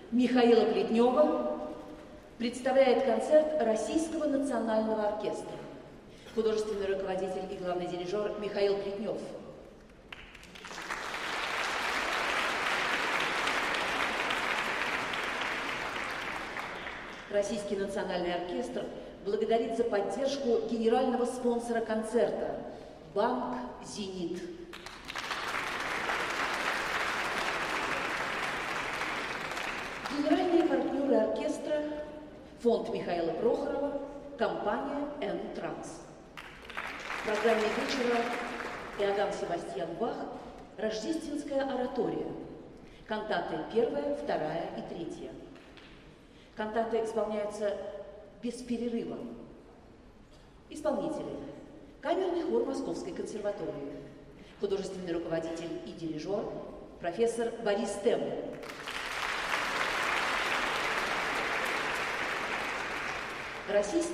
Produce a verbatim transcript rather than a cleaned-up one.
Михаила Плетнева представляет концерт Российского национального оркестра. Художественный руководитель и главный дирижер Михаил Плетнев. Российский национальный оркестр благодарит за поддержку генерального спонсора концерта – Банк «Зенит». Генеральные партнеры оркестра – фонд Михаила Прохорова, компания «Н-Транс». В программе вечера Иоганн Себастьян Бах «Рождественская оратория», кантаты первая, вторая и третья. Кантаты исполняются без перерыва. Исполнители – камерный хор Московской консерватории, художественный руководитель и дирижер профессор Борис Тем. Российский